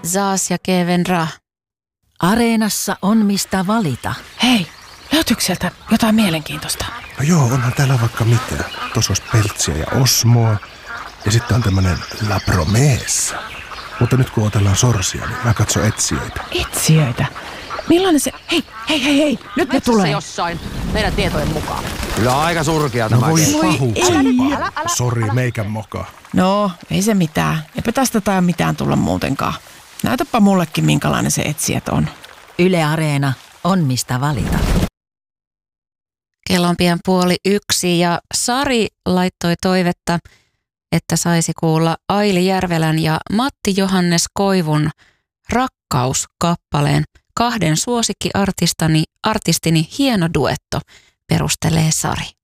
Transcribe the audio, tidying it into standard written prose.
Zaas ja Kevin Ra. Areenassa on mistä valita. Hei, löytyykö sieltä jotain mielenkiintoista? No joo, onhan täällä vaikka mitä. Tuossa olisi Peltsiä ja Osmoa. Ja sitten on tämmönen La Promessa. Mutta nyt kun otellaan sorsia, niin mä katson etsijöitä. Etsijöitä? Millainen se... Hei, nyt ne tulee. Jossain meidän tietojen mukaan. Kyllä aika surkea tämä. No voi keitti. pahuksempaa. Sori, meikän moka. No, ei se mitään. Eipä tästä tai mitään tulla muutenkaan. Näytäpä mullekin, minkälainen se etsijät on. Yle Areena on mistä valita. Kello on pian 12:30 ja Sari laittoi toivetta, että saisi kuulla Aili Järvelän ja Matti Johannes Koivun Rakkauskappaleen. 2 suosikkiartistini hieno duetto, perustelee Sari.